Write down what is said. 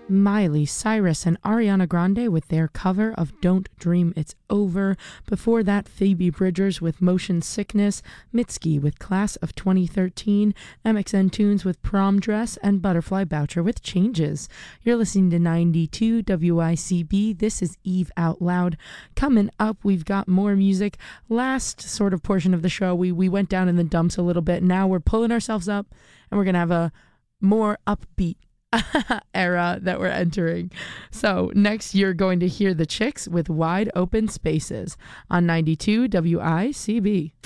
Miley Cyrus and Ariana Grande with their cover of Don't Dream It's Over. Before that, Phoebe Bridgers with Motion Sickness, Mitski with Class of 2013, MXN Tunes with Prom Dress, and Butterfly Boucher with Changes. You're listening to 92 WICB. This is Eve Out Loud. Coming up, we've got more music. Last sort of portion of the show, we went down in the dumps a little bit. Now we're pulling ourselves up, and we're going to have a more upbeat era that we're entering. So next you're going to hear the Chicks with Wide Open Spaces on 92 WICB.